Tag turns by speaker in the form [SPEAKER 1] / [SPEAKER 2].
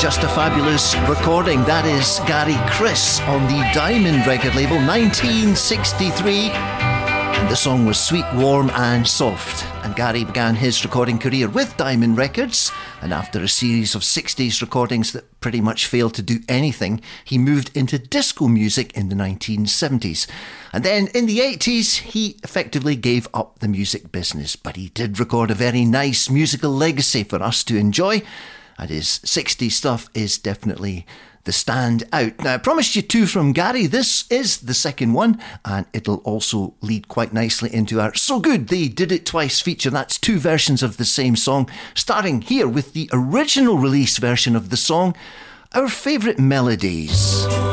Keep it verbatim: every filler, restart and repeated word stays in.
[SPEAKER 1] Just a fabulous recording. That is Gary Criss on the Diamond record label, nineteen sixty-three. And the song was Sweet, Warm and Soft. And Gary began his recording career with Diamond Records, and after a series of sixties recordings that pretty much failed to do anything, he moved into disco music in the nineteen seventies. And then in the eighties, he effectively gave up the music business, but he did record a very nice musical legacy for us to enjoy, and his sixties stuff is definitely the standout. Now, I promised you two from Gary. This is the second one, and it'll also lead quite nicely into our So Good They Did It Twice feature. That's two versions of the same song, starting here with the original release version of the song, Our Favourite Melodies.